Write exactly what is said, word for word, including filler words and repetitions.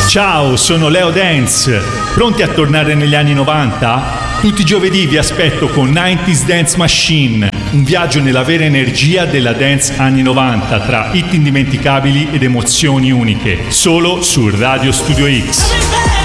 Ciao, sono Leo Dance. Pronti a tornare negli anni novanta? Tutti i giovedì vi aspetto con novanta Dance Machine, un viaggio nella vera energia della dance anni novanta tra hit indimenticabili ed emozioni uniche, solo su Radio Studio X.